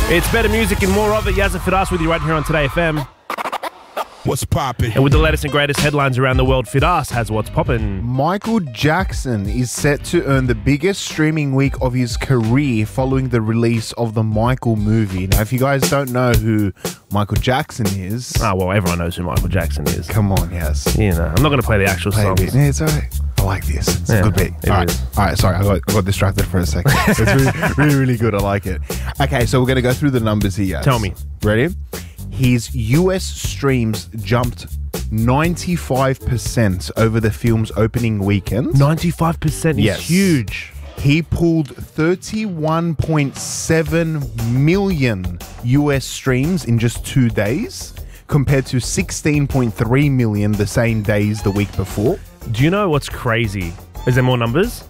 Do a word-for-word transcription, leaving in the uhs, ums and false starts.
It's better music and more of it. Yazza Firas with you right here on Today F M. What's poppin'? And with the latest and greatest headlines around the world, Firas has what's poppin'. Michael Jackson is set to earn the biggest streaming week of his career following the release of the Michael movie. Now, if you guys don't know who Michael Jackson is... Oh, well, everyone knows who Michael Jackson is. Come on, yes. You know, I'm not going to play the actual Play a songs. bit. Yeah, it's all right. I like this. It's Yeah, a good beat. it All right. is. All right, sorry. I got, I got distracted for a second. It's really, really, really good. I like it. Okay, so we're going to go through the numbers here. Tell me. Ready? His U S streams jumped ninety-five percent over the film's opening weekend. ninety-five percent is Yes. huge. He pulled thirty-one point seven million U S streams in just two days, compared to sixteen point three million the same days the week before. Do you know what's crazy? Is there more numbers?